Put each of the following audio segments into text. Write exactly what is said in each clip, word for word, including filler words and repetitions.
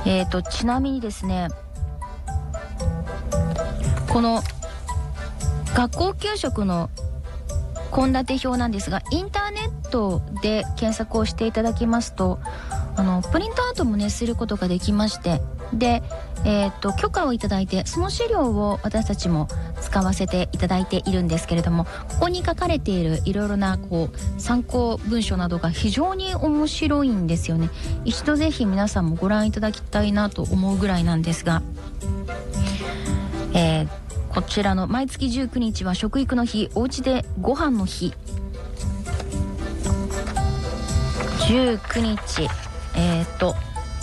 えーとちなみにですね、この学校給食の献立表なんですが、インターネットで検索をしていただきますと、あのプリントアウトもねすることができまして、で、えー、と許可をいただいて、その資料を私たちも使わせていただいているんですけれども、ここに書かれているいろいろなこう参考文書などが非常に面白いんですよね。一度ぜひ皆さんもご覧いただきたいなと思うぐらいなんですが、えー、こちらの毎月じゅうくにちは食育の日、おうちでご飯の日。じゅうくにち、えー、っと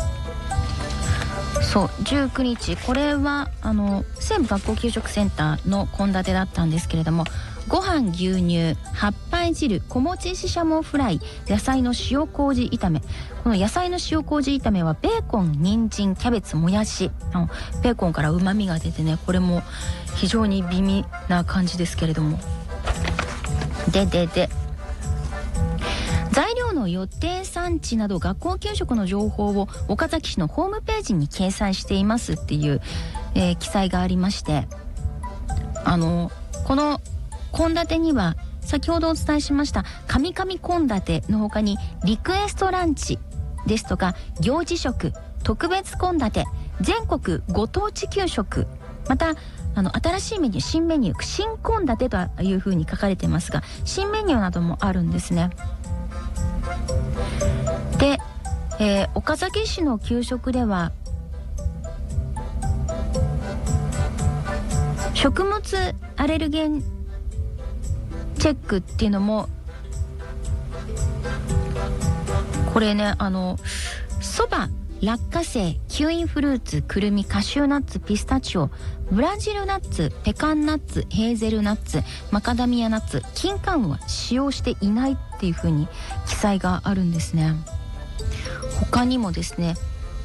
そうじゅうくにち、これはあの西部学校給食センターの献立だったんですけれども、ご飯、牛乳、葉っぱい汁、小餅ししゃもフライ、野菜の塩麹炒め。この野菜の塩麹炒めはベーコン、人参、キャベツ、もやし、あのベーコンからうまみが出てね、これも非常に美味な感じですけれども、ででで材料の予定産地など学校給食の情報を岡崎市のホームページに掲載していますっていう、えー記載がありまして、あのこの献立には先ほどお伝えしました神々献立の他に、リクエストランチですとか行事食、特別献立、全国ご当地給食、またあの新しいメニュー、新メニュー、新献立というふうに書かれてますが、新メニューなどもあるんですね。で、えー岡崎市の給食では食物アレルゲンチェックっていうのも、これね、あのそば、落花生、キウイフルーツ、くるみ、カシューナッツ、ピスタチオ、ブラジルナッツ、ペカンナッツ、ヘーゼルナッツ、マカダミアナッツ、金柑は使用していないっていう風に記載があるんですね。他にもですね、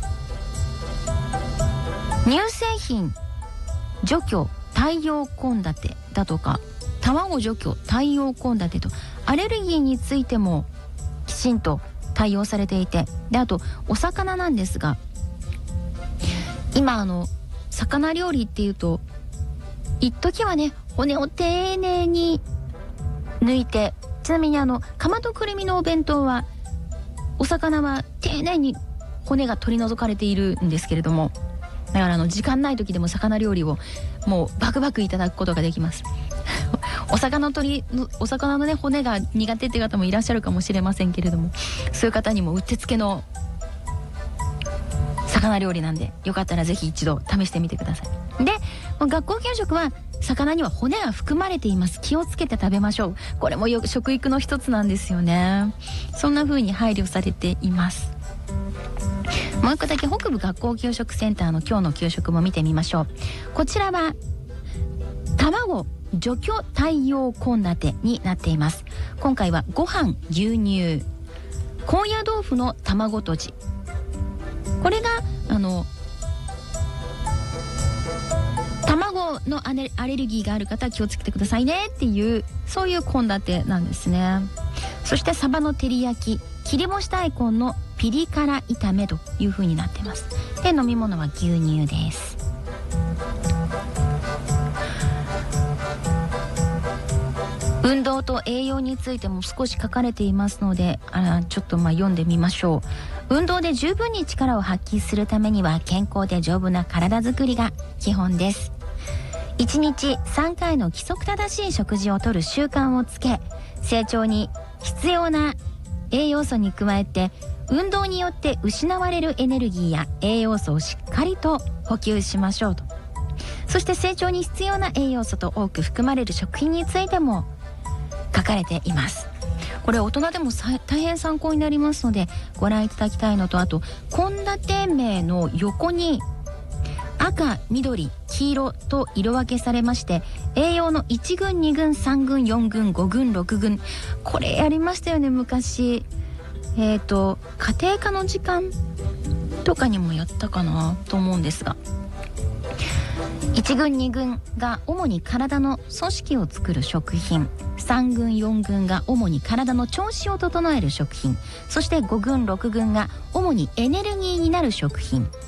乳製品除去対応献立だとか、卵除去対応献立と、アレルギーについてもきちんと対応されていて、であとお魚なんですが、今あの魚料理っていうと、一時はね骨を丁寧に抜いて、ちなみにあのかまとくるみのお弁当はお魚は丁寧に骨が取り除かれているんですけれども、だからあの時間ない時でも魚料理をもうバクバクいただくことができますお魚取りお魚のね骨が苦手って方もいらっしゃるかもしれませんけれども、そういう方にもうってつけの魚料理なんで、よかったらぜひ一度試してみてください。で、学校給食は魚には骨が含まれています。気をつけて食べましょう。これもよ食育の一つなんですよね。そんな風に配慮されています。もう一個だけ北部学校給食センターの今日の給食も見てみましょう。こちらは卵除去対応献立になっています。今回はご飯、牛乳、高野豆腐の卵とじ、これがあの卵のアレアレルギーがある方は気をつけてくださいねっていう、そういう献立なんですね。そしてサバの照り焼き、切り干し大根のピリ辛炒めという風になってます。で、飲み物は牛乳です。運動と栄養についても少し書かれていますので、あちょっとまあ読んでみましょう。運動で十分に力を発揮するためには、健康で丈夫な体づくりが基本です。いちにちさんかいの規則正しい食事をとる習慣をつけ、成長に必要な栄養素に加えて、運動によって失われるエネルギーや栄養素をしっかりと補給しましょうと。そして成長に必要な栄養素と多く含まれる食品についても書かれています。これ大人でも大変参考になりますのでご覧いただきたいのと、あと献立名の横に赤、緑、黄色と色分けされまして、栄養のいちぐん、にぐん、さんぐん、よんぐん、ごぐん、ろくぐん、これやりましたよね昔。えーと家庭科の時間とかにもやったかなと思うんですが、いちぐん、にぐんが主に体の組織を作る食品、さんぐん、よんぐんが主に体の調子を整える食品、そしてごぐん、ろくぐんが主にエネルギーになる食品